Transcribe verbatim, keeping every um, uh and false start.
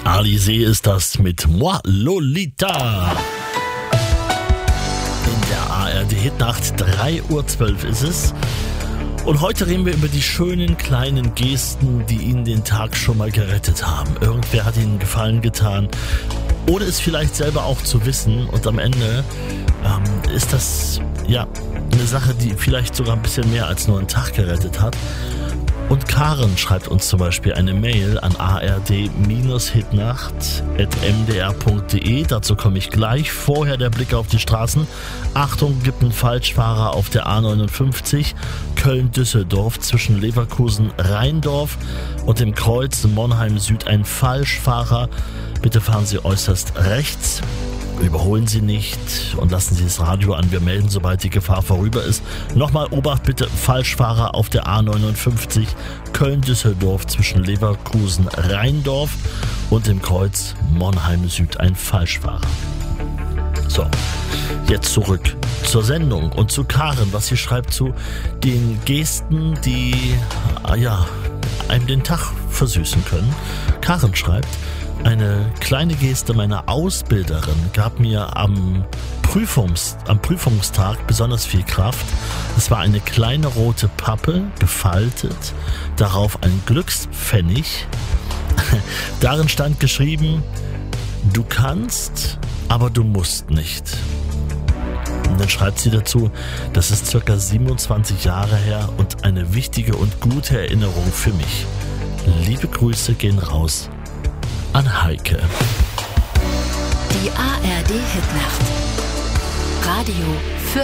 Alizé ist das mit Moi Lolita. In der A R D-Hitnacht, drei Uhr zwölf ist es. Und heute reden wir über die schönen kleinen Gesten, die Ihnen den Tag schon mal gerettet haben. Irgendwer hat Ihnen Gefallen getan, ohne es vielleicht selber auch zu wissen. Und am Ende ähm, ist das ja eine Sache, die vielleicht sogar ein bisschen mehr als nur einen Tag gerettet hat. Und Karen schreibt uns zum Beispiel eine Mail an a r d hitnacht at m d r punkt d e. Dazu komme ich gleich. Vorher der Blick auf die Straßen. Achtung, gibt einen Falschfahrer auf der A neunundfünfzig Köln-Düsseldorf zwischen Leverkusen-Rheindorf und dem Kreuz Monheim Süd. Ein Falschfahrer. Bitte fahren Sie äußerst rechts. Überholen Sie nicht und lassen Sie das Radio an. Wir melden, sobald die Gefahr vorüber ist. Nochmal Obacht bitte, Falschfahrer auf der A neunundfünfzig Köln-Düsseldorf zwischen Leverkusen-Rheindorf und dem Kreuz Monheim Süd. Ein Falschfahrer. So, jetzt zurück zur Sendung und zu Karen, was sie schreibt zu den Gesten, die ja, einem den Tag versüßen können. Karen schreibt: Eine kleine Geste meiner Ausbilderin gab mir am, Prüfungs, am Prüfungstag besonders viel Kraft. Es war eine kleine rote Pappe, gefaltet, darauf ein Glückspfennig. Darin stand geschrieben: Du kannst, aber du musst nicht. Und dann schreibt sie dazu, das ist circa siebenundzwanzig Jahre her und eine wichtige und gute Erinnerung für mich. Liebe Grüße gehen raus an Heike. Die A R D-Hitnacht. Radio